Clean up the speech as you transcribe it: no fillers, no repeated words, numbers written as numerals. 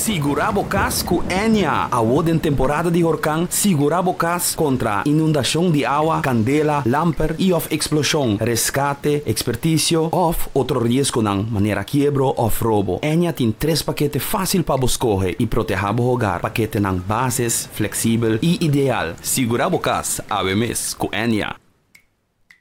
Segurabo Cas com Enya. Award em temporada de huracán, Segurabo Cas contra inundação de água, candela, lamper e of explosão, rescate, expertício of outro risco na maneira quebro of roubo. Enya tem 3 paquetes fácil para escolher e proteger o hogar. Paquete na bases, flexível e ideal. Segurabo Cas, ave mes com Enya.